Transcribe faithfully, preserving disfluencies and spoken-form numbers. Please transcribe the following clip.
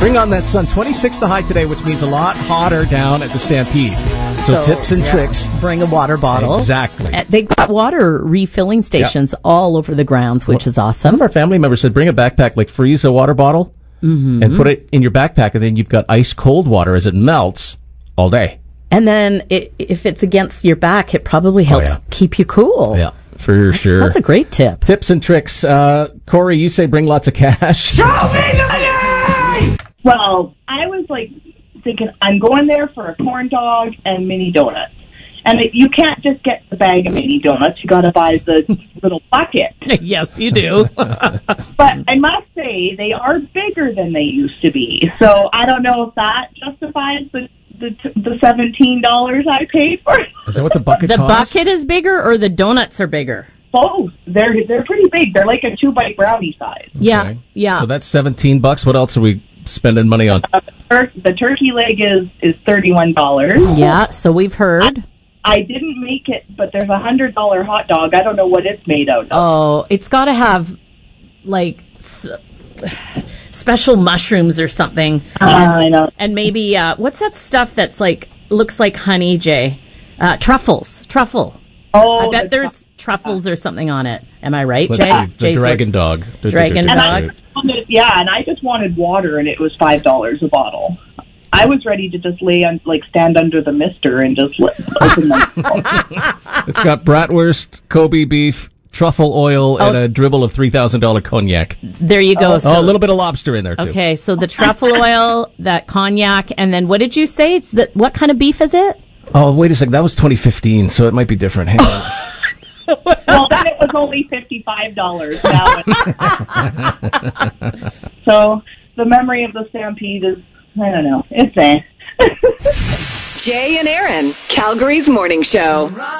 Bring on that sun. twenty-six the high today, which means a lot hotter down at the Stampede. So, So, tips and yeah. tricks. Bring a water bottle. Exactly. Uh, They've got water refilling stations all over the grounds, which is One awesome. of our family members said bring a backpack, like freeze a water bottle, Mm-hmm. and put it in your backpack, and then you've got ice cold water as it melts all day. And then it, if it's against your back, it probably helps Oh, yeah. keep you cool. Yeah, for That's, sure. that's a great tip. Tips and tricks. Uh, Corey, you say bring lots of cash. Well, I was like thinking I'm going there for a corn dog and mini donuts. And it, you can't just get the bag of mini donuts. You got to buy the little bucket. Yes, you do. But I must say they are bigger than they used to be. So I don't know if that justifies the the, the seventeen dollars I paid for it. Is that what the bucket The costs? bucket is bigger or the donuts are bigger? Both. They're they're pretty big. They're like a two bite brownie size. Yeah, Okay. yeah. So that's seventeen bucks. What else are we spending money on? Uh, the, tur- the turkey leg is is thirty one dollars. yeah, so we've heard. I didn't make it, but there's a hundred dollar hot dog. I don't know what it's made out of. Oh, it's got to have, like, s- special mushrooms or something. Uh, I know. And maybe, uh, what's that stuff that's, like, looks like honey, Jay? Uh, truffles. Truffle. Oh, I bet the there's truffles or something on it. Am I right, Let's Jay? see, the Jay's dragon like- dog. Dragon And I dog. just wanted, yeah, and I just wanted water, and it was five dollars a bottle. I was ready to just lay on, like, stand under the mister and just let, open my. It's got bratwurst, Kobe beef, truffle oil, and Oh. a dribble of three thousand dollars cognac. There you go. Oh, a little bit of lobster in there, too. Okay, so the truffle oil, that cognac, and then what did you say? It's the, what kind of beef is it? Oh, wait a second. That was twenty fifteen, so it might be different. Hang on. Well, then it was only fifty-five dollars now. So the memory of the Stampede is, I don't know, it's there. Jay and Aaron, Calgary's morning show.